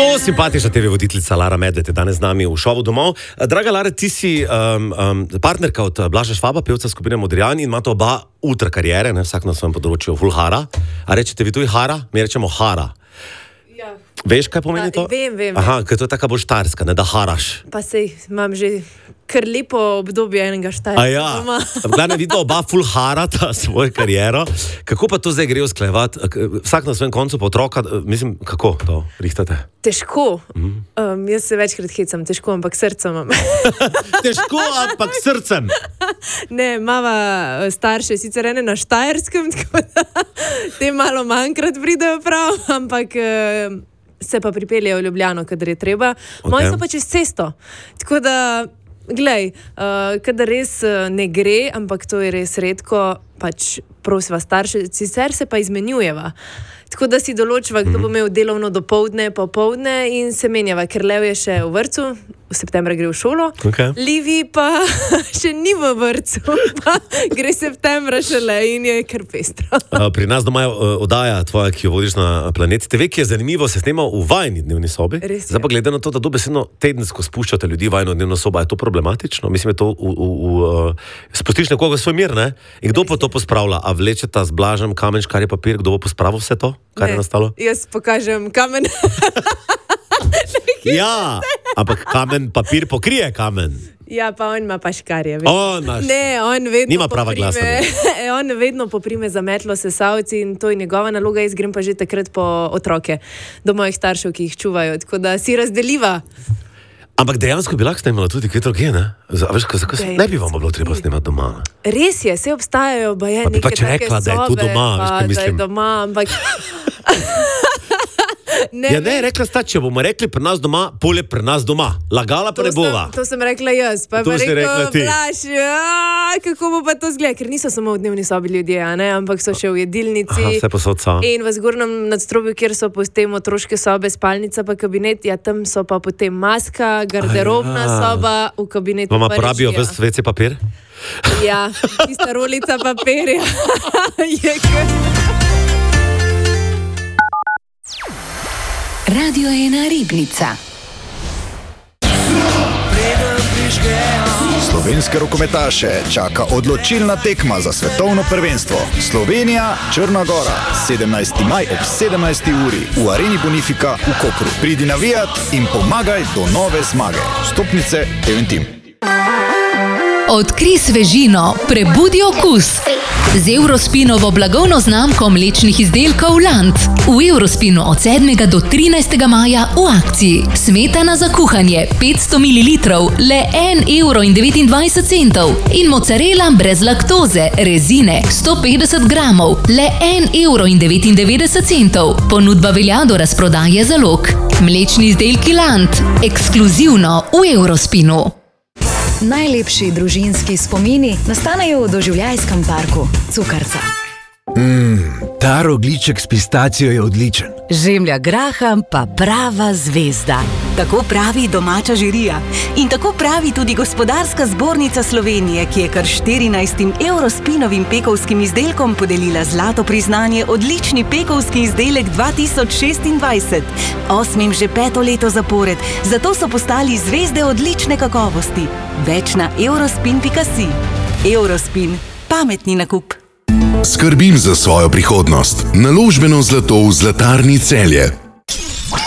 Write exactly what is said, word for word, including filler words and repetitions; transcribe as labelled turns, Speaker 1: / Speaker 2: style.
Speaker 1: Zelo simpatična te ve voditeljica Lara Medved je danes z nami v šovu domov. Draga Lara, ti si um, um, partnerka od Blaža Švaba, pevca skupine Modrijani, in imate oba ultra karijere, ne, vsak na svojem področju, full hara. A rečete vi tu je hara? Mi rečemo hara.
Speaker 2: Ja.
Speaker 1: Veš, kaj pomeni to?
Speaker 2: Vem, vem.
Speaker 1: Aha, ker to je taka bolj štajerska, ne da haraš.
Speaker 2: Pa sej, imam že kar lepo obdobje enega štajerska.
Speaker 1: A ja, gledaj, vidno oba full harata svojo kariero. Kako pa to zdaj gre usklajevati? Vsak na svojem koncu pa otroka, mislim, kako to rihtate?
Speaker 2: Težko. Mm. Um, jaz se večkrat hecam, težko, ampak srcem imam.
Speaker 1: Težko, ampak srcem.
Speaker 2: Ne, mava starše sicer ene na Štajerskem, tako da te malo manjkrat pridejo prav, ampak uh, se pa pripeljejo v Ljubljano, kadar je treba. Okay. Moji so pa čez cesto. Tako da, glej, uh, kadar res uh, ne gre, ampak to je res redko, pač prosiva starše, sicer se pa izmenjujeva. Tako da si določiva, kdo bo imel delovno dopoldne, popoldne in se menjava, ker Lev je še v vrtcu, v septembra gre v šolo,
Speaker 1: Okay.
Speaker 2: Livi pa še ni v vrtcu, pa gre septembra šele in je kar pestro.
Speaker 1: Pri nas doma je oddaja tvoja, ki jo vodiš na Planet T V, ki je zanimivo, se snema v vajni dnevni sobi.
Speaker 2: Res je.
Speaker 1: Zdaj pa glede na to, da dobesedno tedensko spuščate ljudi v vajno dnevno sobo, je to problematično? Mislim, je to v, v, v, spustiš nekoga svoj mir, ne? In kdo pa to pospravlja? A vlečeta z Blažem kamen, škarje, papir, kdo bo pospravil vse to, kar
Speaker 2: Ne,
Speaker 1: je nastalo?
Speaker 2: Jaz pokažem kamen.
Speaker 1: Ja, ampak kamen, papir pokrije kamen.
Speaker 2: Ja, pa on ima pa škarje. veš.
Speaker 1: On ima škarje.
Speaker 2: Ne, on vedno
Speaker 1: Nima prava
Speaker 2: poprime,
Speaker 1: glasa,
Speaker 2: on vedno poprime za metlo sesavci in to je njegova naloga, jaz grem pa že takrat po otroke do mojih staršev, ki jih čuvajo, tako da si razdeliva.
Speaker 1: Ampak dejansko bi lahko snemala tudi kaj drugega, ne? Z- Veš, kako se ne bi vam bilo treba snemati doma.
Speaker 2: Res je, se obstajajo baje
Speaker 1: Pa bi
Speaker 2: neke
Speaker 1: pač
Speaker 2: take
Speaker 1: rekla, da je to
Speaker 2: sobe,
Speaker 1: doma, veš,
Speaker 2: pa
Speaker 1: kaj
Speaker 2: da je
Speaker 1: mislim.
Speaker 2: doma, ampak... Ne,
Speaker 1: Ja, ne, rekla sta, če bomo rekli pri nas doma, polje pri nas doma. Lagala pa
Speaker 2: To
Speaker 1: ne bova.
Speaker 2: sem, to sem rekla jaz, pa je
Speaker 1: To
Speaker 2: pa
Speaker 1: si
Speaker 2: rekel,
Speaker 1: rekla ti.
Speaker 2: Blaž, ja, kako bo pa to zgleda, ker niso samo v dnevni sobi ljudje, a ne, ampak so še v jedilnici.
Speaker 1: Aha, vse posod so.
Speaker 2: In v zgornjem nadstropju, kjer so potem otroške sobe, spalnica pa kabinet, ja, tam so pa potem maska, garderobna
Speaker 1: Aja.
Speaker 2: soba, v kabinetu
Speaker 1: Vama
Speaker 2: pa
Speaker 1: porabijo
Speaker 2: režija.
Speaker 1: ves ve ce papir?
Speaker 2: Ja, tista rolica papirja. Je kar...
Speaker 3: Radio ena Ribnica.
Speaker 4: Slovenske rokometaše čaka odločilna tekma za svetovno prvenstvo. Slovenija, Črna Gora, sedemnajsti maj ob sedemnajsti uri v Areni Bonifika v Kopru. Pridi navijat in pomagaj do nove zmage. Stopnice Eventim.
Speaker 3: Odkri svežino, prebudi okus. Z Eurospinovo blagovno znamko mlečnih izdelkov Land. V Eurospinu od sedmega do trinajstega maja v akciji. Smetana za kuhanje petsto mililitrov, le en evro in devetindvajset centov. In mozzarella brez laktoze, rezine sto petdeset gramov, le en evro in devetindevetdeset centov. Ponudba velja do razprodaje zalog. Mlečni izdelki Land, ekskluzivno v Eurospinu.
Speaker 5: Najlepši družinski spomini nastanejo v doživljajskem parku Cukrca.
Speaker 6: Ta rogljiček s pistacijo je odličen.
Speaker 7: Žemlja graham pa prava zvezda. Tako pravi domača žirija. In tako pravi tudi Gospodarska zbornica Slovenije, ki je kar štirinajstim Eurospinovim pekovskim izdelkom podelila zlato priznanje odlični pekovski izdelek dva tisoč šestindvajset. Osmim že peto leto zapored, zato so postali zvezde odlične kakovosti. Več na eurospin pika si. Eurospin. Pametni nakup.
Speaker 8: Skrbim za svojo prihodnost. Naložbeno zlato v Zlatarni Celje.